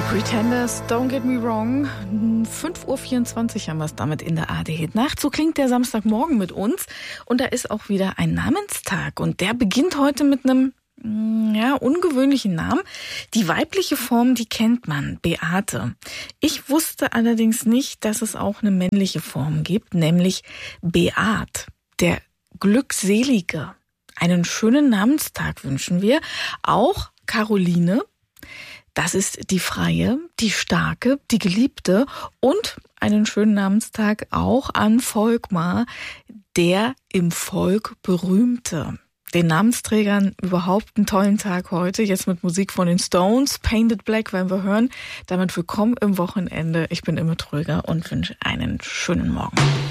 Pretenders, Don't Get Me Wrong. 5:24 Uhr haben wir es damit in der ARD-Hit-Nacht. So klingt der Samstagmorgen mit uns. Und da ist auch wieder ein Namenstag. Und der beginnt heute mit einem ungewöhnlichen Namen. Die weibliche Form, die kennt man, Beate. Ich wusste allerdings nicht, dass es auch eine männliche Form gibt, nämlich Beat, der Glückselige. Einen schönen Namenstag wünschen wir. Auch Caroline. Das ist die Freie, die Starke, die Geliebte und einen schönen Namenstag auch an Volkmar, der im Volk Berühmte. Den Namensträgern überhaupt einen tollen Tag heute. Jetzt mit Musik von den Stones, Painted Black werden wir hören. Damit willkommen im Wochenende. Ich bin Imme Tröger und wünsche einen schönen Morgen.